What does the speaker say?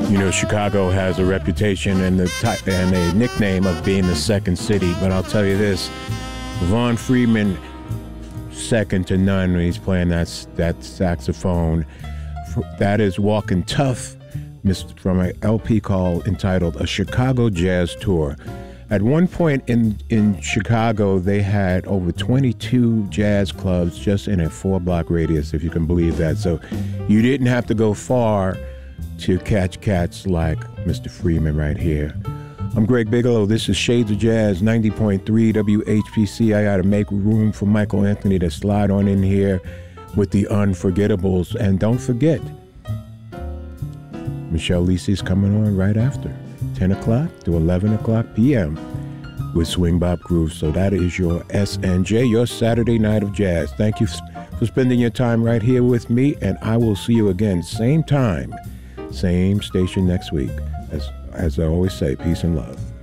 You know, Chicago has a reputation and a nickname of being the second city, but I'll tell you this, Vaughn Freeman, second to none when he's playing that saxophone. That is Walking Tough, from an LP entitled A Chicago Jazz Tour. At one point in Chicago, they had over 22 jazz clubs just in a 4-block radius, if you can believe that. So you didn't have to go far to catch cats like Mr. Freeman right here. I'm Greg Bigelow. This is Shades of Jazz, 90.3 WHPC. I got to make room for Michael Anthony to slide on in here with the unforgettables. And don't forget, Michelle Lisi's coming on right after, 10 o'clock to 11 o'clock p.m. with Swing Bop Groove. So that is your SNJ, your Saturday night of jazz. Thank you for spending your time right here with me, and I will see you again, same time, same station next week. As I always say, peace and love.